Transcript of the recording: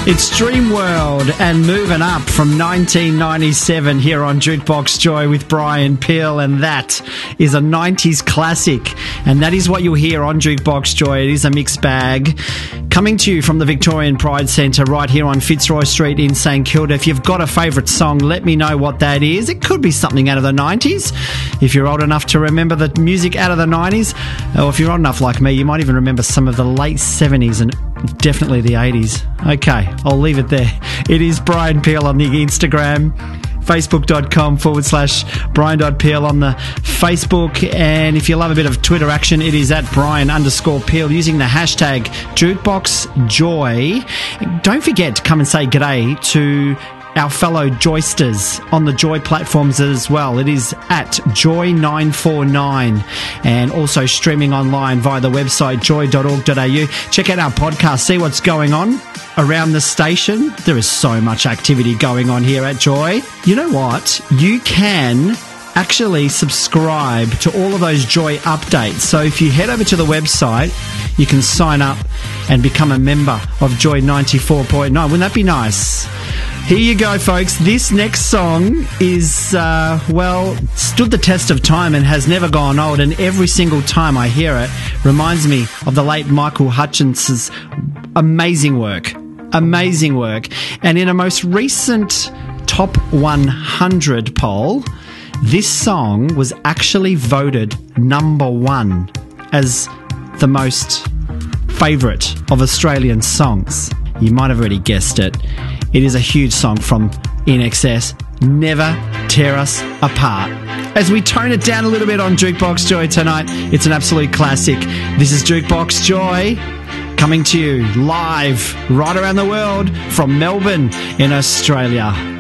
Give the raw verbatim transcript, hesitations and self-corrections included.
It's Dream World and Moving Up from nineteen ninety-seven here on Jukebox Joy with Brian Peel, and that is a nineties classic, and that is what you'll hear on Jukebox Joy. It is a mixed bag coming to you from the Victorian Pride Centre right here on Fitzroy Street in St Kilda. If you've got a favourite song, let me know what that is. It could be something out of the nineties, if you're old enough to remember the music out of the nineties, or if you're old enough like me, you might even remember some of the late seventies and definitely the eighties. Okay, I'll leave it there. It is Brian Peel on the Instagram, facebook.com forward slash Brian.Peel on the Facebook. And if you love a bit of Twitter action, it is at Brian underscore Peel using the hashtag JukeboxJoy. Don't forget to come and say g'day to our fellow Joysters on the Joy platforms as well. It is at Joy nine four nine, and also streaming online via the website joy dot org dot a u. Check out our podcast, see what's going on around the station. There is so much activity going on here at Joy. You know what? You can actually subscribe to all of those Joy updates. So if you head over to the website, you can sign up and become a member of Joy ninety-four point nine. Wouldn't that be nice? Here you go, folks. This next song is, uh, well, stood the test of time and has never gone old. And every single time I hear it, reminds me of the late Michael Hutchence's amazing work. Amazing work. And in a most recent Top one hundred poll, this song was actually voted number one as the most favourite of Australian songs. You might have already guessed it. It is a huge song from I N X S, Never Tear Us Apart. As we tone it down a little bit on Jukebox Joy tonight, it's an absolute classic. This is Jukebox Joy, coming to you live right around the world from Melbourne in Australia.